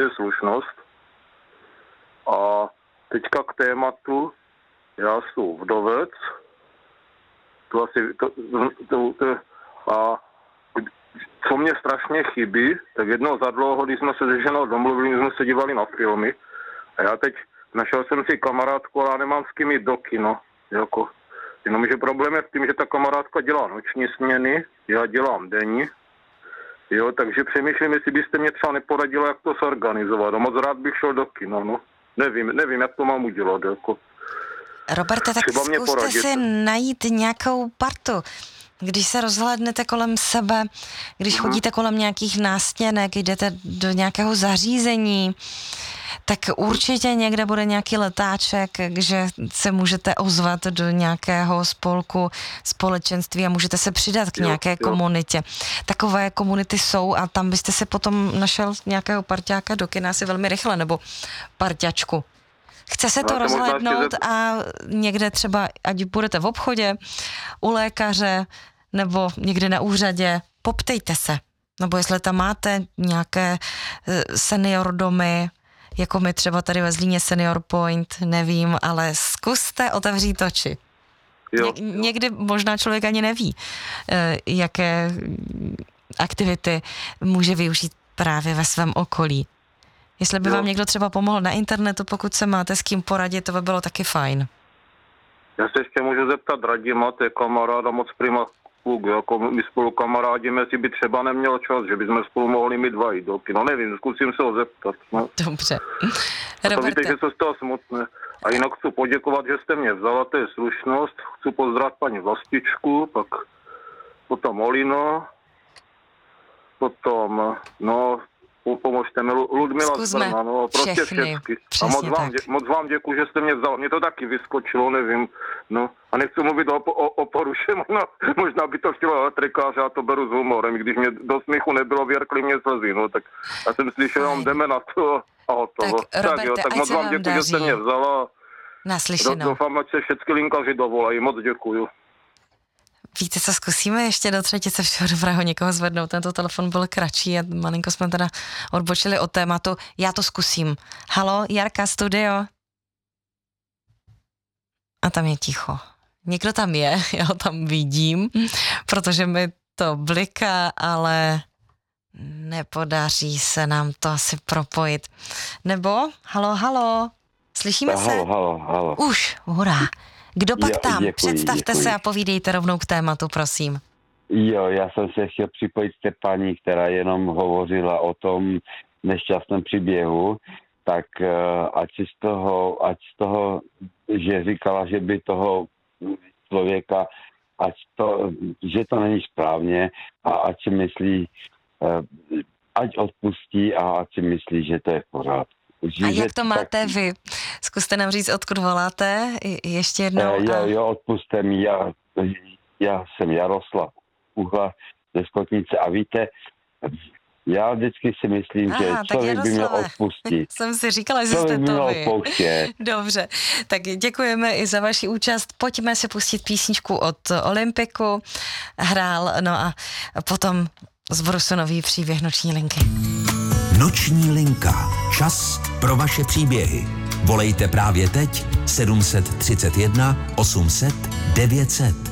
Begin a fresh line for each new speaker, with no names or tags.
to je slušnost. A teďka k tématu, já jsem vdovec, a co mě strašně chybí, tak jednou za dlouho, když jsme se se ženou domluvili, jsme se dívali na filmy a já teď našel jsem si kamarádku, ale já nemám s kým jít do kino, jako. Jenomže problém je v tím, že ta kamarádka dělá noční směny, já dělám denní, jo, takže přemýšlím, jestli byste mě třeba neporadila, jak to zorganizovat. A moc rád bych šel do kina, no. Nevím, jak to mám udělat, jako.
Roberte, tak zkuste si najít nějakou partu. Když se rozhlédnete kolem sebe, když chodíte kolem nějakých nástěnek, jdete do nějakého zařízení, tak určitě někde bude nějaký letáček, že se můžete ozvat do nějakého spolku, společenství a můžete se přidat k nějaké komunitě. Takové komunity jsou a tam byste se potom našel nějakého parťáka do kina asi velmi rychle, nebo parťačku. Chce se to rozhlédnout a někde třeba, ať budete v obchodě, u lékaře nebo někde na úřadě, poptejte se. Nebo jestli tam máte nějaké senior domy, jako my třeba tady ve Zlíně Senior Point, nevím, ale zkuste otevřít oči. Někdy možná člověk ani neví, jaké aktivity může využít právě ve svém okolí. Jestli by vám někdo třeba pomohl na internetu, pokud se máte s kým poradit, to by bylo taky fajn.
Já se ještě můžu zeptat Radima, to je kamaráda moc prima kluk, jako my spolu kamarádíme, jestli by třeba neměl čas, že bychom spolu mohli mít dva jít do kina. Nevím, zkusím se ho zeptat. No.
Dobře.
To víte, že se z toho smutné. A jinak chci poděkovat, že jste mě vzala, to je slušnost. Chci pozdravit paní Vlastičku, pak potom Olino, potom, pomožte mi, Ludmila z Brna, prostě všechny. A moc vám děkuji, že jste mě vzal. Mě to taky vyskočilo, nevím. No. A nechci mluvit o poruše, možná by to chtělo elektrikář, já to beru s humorem. Když mě do smíchu nebylo, věrkli mě slzy, no, tak já jsem slyšel, jdeme na to a hotovo. Tak moc vám děkuji, že jste mě vzala.
Naslyšenou.
Doufám, ať se všechny linkaři dovolají, moc děkuju.
Víte co, zkusíme ještě do třetice všeho dobrého někoho zvednout. Tento telefon byl kratší a malinko jsme teda odbočili od tématu. Já to zkusím. Haló, Jarka, studio. A tam je ticho. Někdo tam je, já ho tam vidím, protože mi to bliká, ale nepodaří se nám to asi propojit. Nebo, halo, slyšíme se?
Halo.
Už, hurá. Kdo pak tam? Představte se a povídejte rovnou k tématu, prosím.
Jo, já jsem se chtěl připojit k té paní, která jenom hovořila o tom nešťastném příběhu, tak ať z toho, že říkala, že by toho člověka, že to není správně a ať si myslí, ať odpustí a ať si myslí, že to je v pořádku.
A jak to máte vy? Zkuste nám říct, odkud voláte? Ještě jednou.
Jo, odpuste mi. Já jsem Jaroslav Uhla ze Skotnice a víte, já vždycky si myslím, že člověk by měl odpustit.
Jsem si říkala, že jste to vy. Dobře, tak děkujeme i za vaši účast. Pojďme si pustit písničku od Olympiku. Hrál, no a potom z Brusu nový příběh Noční linky.
Noční linka. Čas pro vaše příběhy. Volejte právě teď 731 800 900.